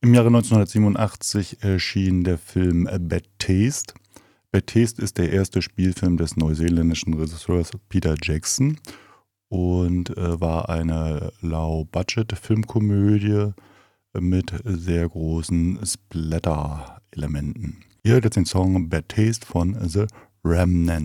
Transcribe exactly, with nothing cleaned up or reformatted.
Im Jahre neunzehnhundertsiebenundachtzig erschien der Film Bad Taste. Bad Taste ist der erste Spielfilm des neuseeländischen Regisseurs Peter Jackson und äh, war eine Low-Budget-Filmkomödie mit sehr großen Splatter-Elementen. Ihr hört jetzt den Song Bad Taste von The Remnants.